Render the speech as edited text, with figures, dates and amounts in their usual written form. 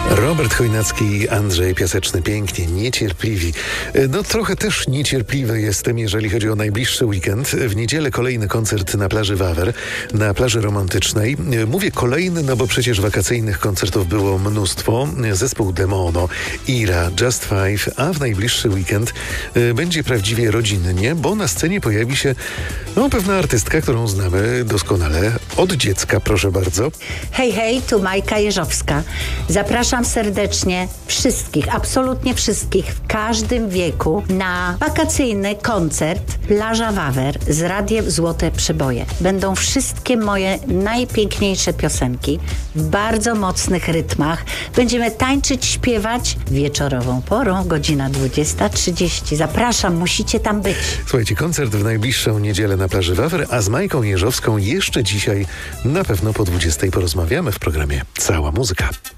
Robert Chojnacki i Andrzej Piaseczny, pięknie, niecierpliwi. No trochę też niecierpliwy jestem, jeżeli chodzi o najbliższy weekend. W niedzielę kolejny koncert na plaży Wawer, na plaży romantycznej. Mówię kolejny, no bo przecież wakacyjnych koncertów było mnóstwo. Zespół Demono, Ira, Just Five, a w najbliższy weekend będzie prawdziwie rodzinnie, bo na scenie pojawi się pewna artystka, którą znamy doskonale od dziecka, proszę bardzo. Hej, tu Majka Jeżowska. Zapraszam serdecznie wszystkich, absolutnie wszystkich, w każdym wieku na wakacyjny koncert Plaża Wawer z Radiem Złote Przeboje. Będą wszystkie moje najpiękniejsze piosenki w bardzo mocnych rytmach. Będziemy tańczyć, śpiewać wieczorową porą, godzina 20:30. Zapraszam, musicie tam być. Słuchajcie, koncert w najbliższą niedzielę na plaży Wawer, a z Majką Jeżowską jeszcze dzisiaj na pewno po 20:00 porozmawiamy w programie Cała Muzyka.